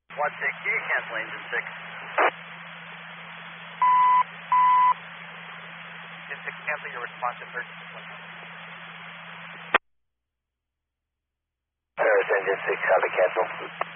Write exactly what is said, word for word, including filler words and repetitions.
one six, can you cancel engine six? Engine six, cancel your response to emergency. Paris engine six, copy, cancel.